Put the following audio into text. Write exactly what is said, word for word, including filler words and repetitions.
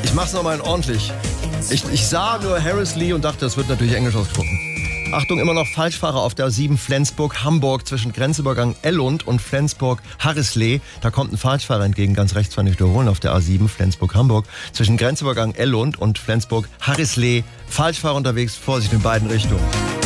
Ich mach's nochmal ordentlich. Ich, ich sah nur Harris Lee und dachte, das wird natürlich Englisch ausgesprochen. Achtung, immer noch Falschfahrer auf der A sieben Flensburg-Hamburg zwischen Grenzübergang Ellund und Flensburg-Harrisley. Da kommt ein Falschfahrer entgegen, ganz rechts kann ich wiederholen, auf der A sieben Flensburg-Hamburg zwischen Grenzübergang Ellund und Flensburg-Harrisley. Falschfahrer unterwegs, Vorsicht in beiden Richtungen.